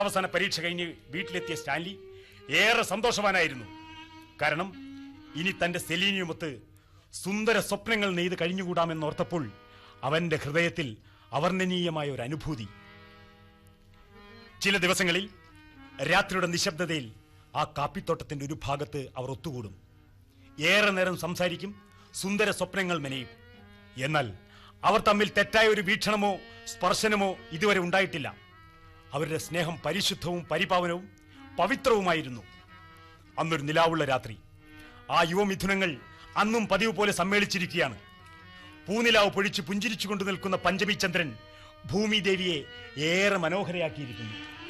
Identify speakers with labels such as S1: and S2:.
S1: അവസാന പരീക്ഷ കഴിഞ്ഞ് വീട്ടിലെത്തിയ സ്റ്റാൻലി ഏറെ സന്തോഷവാനായിരുന്നു. കാരണം ഇനി തന്റെ സെലീനിയുമൊത്ത് സുന്ദര സ്വപ്നങ്ങൾ നെയ്ത് കഴിഞ്ഞുകൂടാമെന്നോർത്തപ്പോൾ അവന്റെ ഹൃദയത്തിൽ അവർണ്ണനീയമായ ഒരു അനുഭൂതി. ചില ദിവസങ്ങളിൽ രാത്രിയുടെ നിശബ്ദതയിൽ ആ കാപ്പിത്തോട്ടത്തിന്റെ ഒരു ഭാഗത്ത് അവർ ഒത്തുകൂടും. ഏറെ നേരം സംസാരിക്കും, സുന്ദര സ്വപ്നങ്ങൾ മെനയും. എന്നാൽ അവർ തമ്മിൽ തെറ്റായ ഒരു വീക്ഷണമോ സ്പർശനമോ ഇതുവരെ ഉണ്ടായിട്ടില്ല. അവരുടെ സ്നേഹം പരിശുദ്ധവും പരിപാവനവും പവിത്രവുമായിരുന്നു. അന്നൊരു നിലാവുള്ള രാത്രി ആ യുവമിഥുനങ്ങൾ അന്നും പതിവ് പോലെ സമ്മേളിച്ചിരിക്കുകയാണ്. പൂനിലാവ് പൊഴിച്ച് പുഞ്ചിരിച്ചുകൊണ്ട് നിൽക്കുന്ന പഞ്ചമി ചന്ദ്രൻ ഭൂമിദേവിയെ ഏറെ മനോഹരയാക്കിയിരിക്കുന്നു.